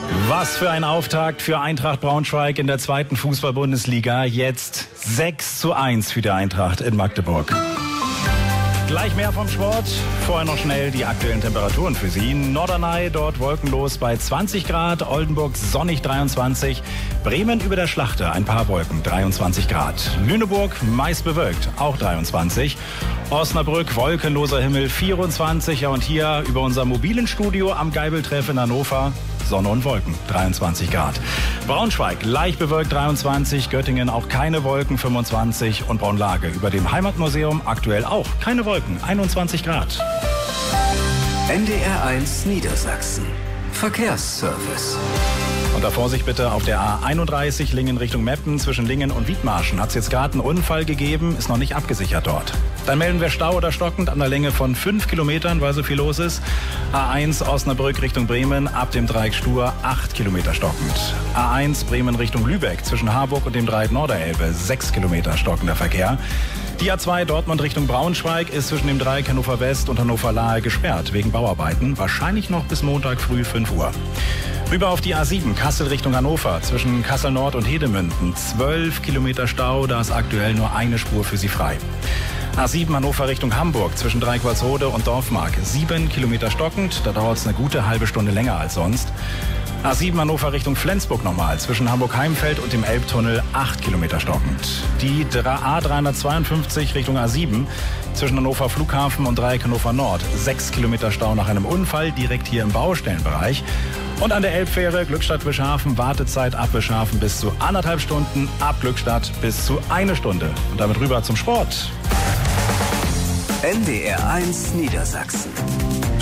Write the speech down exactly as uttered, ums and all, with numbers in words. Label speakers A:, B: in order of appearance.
A: Was für ein Auftakt für Eintracht Braunschweig in der zweiten Fußball-Bundesliga. Jetzt sechs zu eins für die Eintracht in Magdeburg. Gleich mehr vom Sport. Vorher noch schnell die aktuellen Temperaturen für Sie. Norderney dort wolkenlos bei zwanzig Grad, Oldenburg sonnig dreiundzwanzig, Bremen über der Schlachte ein paar Wolken, dreiundzwanzig Grad. Lüneburg meist bewölkt, auch dreiundzwanzig. Osnabrück wolkenloser Himmel, vierundzwanzig. Ja, und hier über unser mobilen Studio am Geibeltreff in Hannover Sonne und Wolken, dreiundzwanzig Grad. Braunschweig leicht bewölkt, dreiundzwanzig, Göttingen auch keine Wolken, fünfundzwanzig und Braunlage über dem Heimatmuseum aktuell auch keine Wolken, einundzwanzig Grad.
B: N D R eins Niedersachsen. Verkehrsservice.
A: Und da Vorsicht bitte auf der A einunddreißig Lingen Richtung Meppen zwischen Lingen und Wiedmarschen. Hat es jetzt gerade einen Unfall gegeben, ist noch nicht abgesichert dort. Dann melden wir Stau oder stockend an der Länge von fünf Kilometern, weil so viel los ist. A eins Osnabrück Richtung Bremen ab dem Dreieck Stur acht Kilometer stockend. A eins Bremen Richtung Lübeck zwischen Harburg und dem Dreieck Norderelbe sechs Kilometer stockender Verkehr. Die A zwei Dortmund Richtung Braunschweig ist zwischen dem Dreieck Hannover West und Hannover Lahe gesperrt wegen Bauarbeiten. Wahrscheinlich noch bis Montag früh fünf Uhr. Rüber auf die A sieben Kassel Richtung Hannover zwischen Kassel Nord und Hedemünden. zwölf Kilometer Stau, da ist aktuell nur eine Spur für Sie frei. A sieben Hannover Richtung Hamburg zwischen Dreiquartsrode und Dorfmark. sieben Kilometer stockend, da dauert es eine gute halbe Stunde länger als sonst. A sieben Hannover Richtung Flensburg nochmal, zwischen Hamburg-Heimfeld und dem Elbtunnel acht Kilometer stockend. Die A dreihundertzweiundfünfzig Richtung A sieben, zwischen Hannover Flughafen und Dreieck Hannover Nord, sechs Kilometer Stau nach einem Unfall, direkt hier im Baustellenbereich. Und an der Elbfähre Glückstadt-Wischhafen, Wartezeit ab Wischhafen bis zu anderthalb Stunden, ab Glückstadt bis zu eine Stunde. Und damit rüber zum Sport.
B: N D R eins Niedersachsen.